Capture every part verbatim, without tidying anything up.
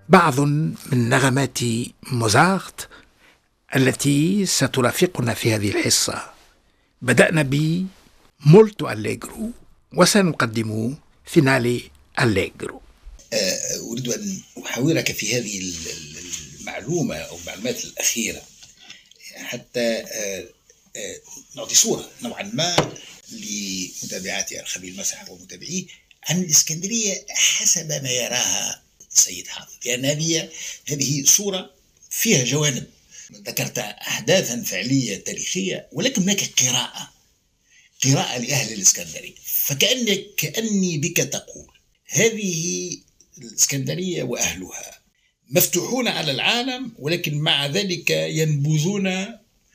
بعض من نغمات موزارت التي سترافقنا في هذه الحصة. بدأنا ب مولتو أليجرو وسنقدم فينالي أليجرو. أريد أن أحاورك في هذه المعلومة أو المعلومات الأخيرة حتى نعطي صورة نوعا ما لمتابعاتي الخبير المسرح ومتابعيه عن الإسكندرية حسب ما يراها سيد حافظ، لأن هذه هذه صورة فيها جوانب. ذكرت أحداثا فعلية تاريخية، ولكن هناك قراءة قراءة لأهل الإسكندرية، فكأنك كأني بك تقول هذه الإسكندرية وأهلها مفتوحون على العالم، ولكن مع ذلك ينبذون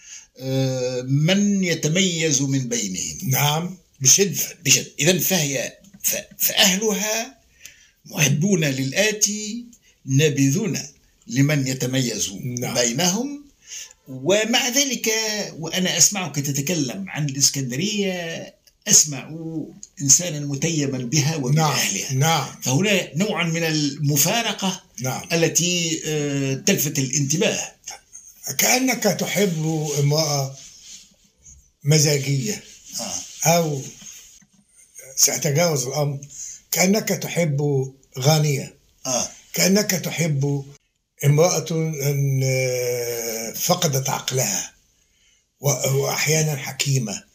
من يتميز من بينهم. نعم، بشدة بشدة. إذن فهي فأهلها محبون للآتي نابذون لمن يتميز نعم. بينهم. ومع ذلك وأنا أسمعك تتكلم عن الإسكندرية أسمع إنسانا متيما بها وبأهلها. نعم. نعم. فهنا نوع من المفارقة نعم. التي تلفت الانتباه. كأنك تحب امرأة مزاجية آه. أو سأتجاوز الأمر، كأنك تحب غانية آه. كأنك تحب امرأة فقدت عقلها وأحيانا حكيمة